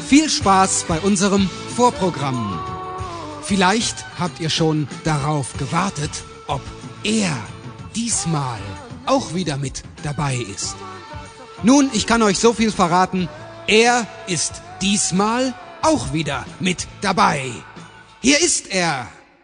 viel Spaß bei unserem Vorprogramm. Vielleicht habt ihr schon darauf gewartet, ob er diesmal auch wieder mit dabei ist. Nun, ich kann euch so viel verraten, er ist diesmal auch wieder mit dabei. Hier ist er.